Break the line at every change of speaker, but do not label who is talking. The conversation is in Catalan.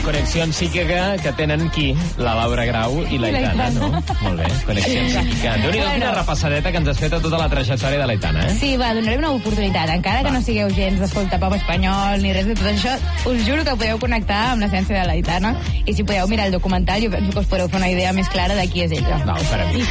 connexió psíquica que tenen qui? La Laura Grau i l'Aitana, no? Molt bé, connexió psíquica. Déu-n'hi-do, quina repassadeta que ens has fet a tota la trajectòria de l'Aitana, eh?
Sí, va, donaré una oportunitat. Encara que no sigueu gens d'escoltar pop espanyol ni res de tot això, us juro que podeu connectar amb l'essència de l'Aitana, i si podeu mirar el documental jo penso que us podreu fer una idea més clara de qui és ella.
Va, ho farem.